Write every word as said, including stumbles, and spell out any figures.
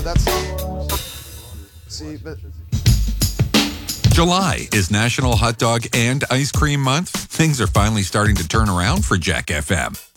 but that's see, but July is National Hot Dog and Ice Cream Month. Things are finally starting to turn around for Jack F M.